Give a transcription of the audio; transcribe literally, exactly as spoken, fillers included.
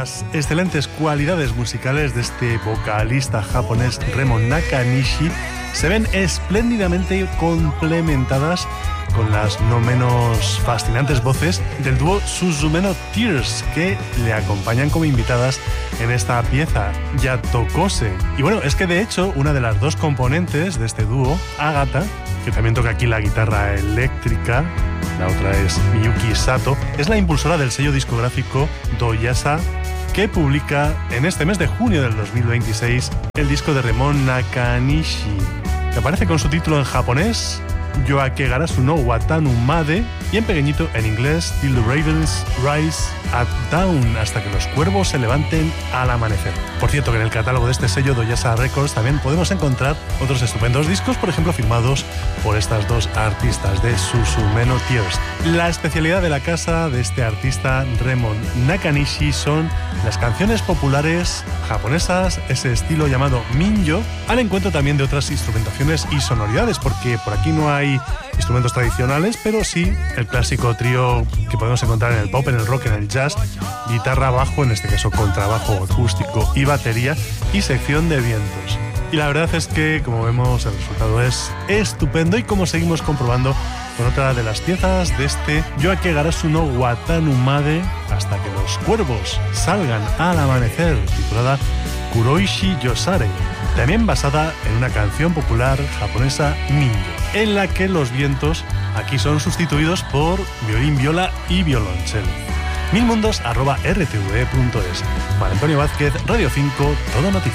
Las excelentes cualidades musicales de este vocalista japonés Remo Nakanishi se ven espléndidamente complementadas con las no menos fascinantes voces del dúo Suzume no Tears, que le acompañan como invitadas en esta pieza, Yatokose. Y bueno, es que de hecho una de las dos componentes de este dúo, Agata, que también toca aquí la guitarra eléctrica, la otra es Miyuki Sato, es la impulsora del sello discográfico Doyasa, que publica en este mes de junio del dos mil veintiséis el disco de Remo Nakanishi, que aparece con su título en japonés, Yoake Garasu no Watanumade, y en pequeñito en inglés, Till the Ravens Rise at Dawn, hasta que los cuervos se levanten al amanecer. Por cierto, que en el catálogo de este sello Doyasa Records también podemos encontrar otros estupendos discos, por ejemplo firmados por estas dos artistas de Suzume no Tears. La especialidad de la casa de este artista Remo Nakanishi son las canciones populares japonesas, ese estilo llamado minyo, al encuentro también de otras instrumentaciones y sonoridades, porque por aquí no hay instrumentos tradicionales, pero sí el clásico trío que podemos encontrar en el pop, en el rock, en el jazz, guitarra, bajo, en este caso contrabajo acústico y batería, y sección de vientos. Y la verdad es que, como vemos, el resultado es estupendo, y como seguimos comprobando con otra de las piezas de este Yoake Garasu no Watanumade, hasta que los cuervos salgan al amanecer, titulada Kuroishi Yosare, también basada en una canción popular japonesa minyo, en la que los vientos aquí son sustituidos por violín, viola y violonchelo. milmundos arroba r t v punto es. Para Antonio Vázquez, Radio cinco, Todo Noticias.